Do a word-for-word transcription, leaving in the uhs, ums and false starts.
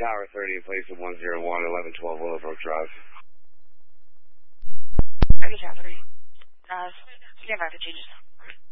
Tower thirty in place of one zero one, eleven twelve Willowbrook Drive. Army Tower thirty. Uh, stand by for changes.